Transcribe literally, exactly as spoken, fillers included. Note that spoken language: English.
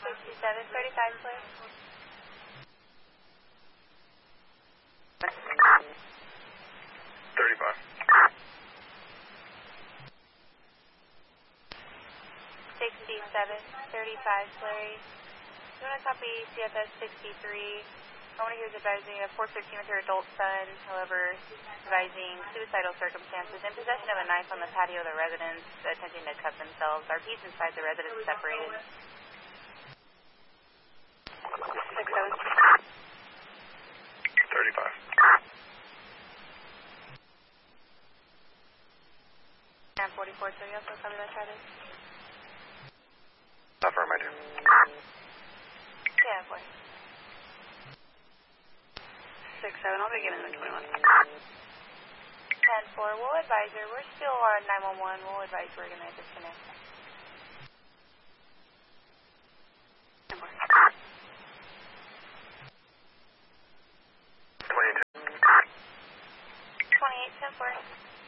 sixty-seven thirty-five, please. thirty-five. sixty-seven thirty-five, Larry. You want to copy C F S sixty-three? I want to hear advising a four fifteen with her adult son, however, advising suicidal circumstances, in possession of a knife on the patio of the residence, attempting to cut themselves. Our piece inside the residence separated. six seven. thirty-five. And forty-four, so you also copy that, Travis? Affirmative. Yeah, boy. six seven, I'll be giving them twenty-one. ten four, we'll advise her. We're still on nine one one. We'll advise we're going to disconnect. ten four. twenty-two. twenty-eight ten four.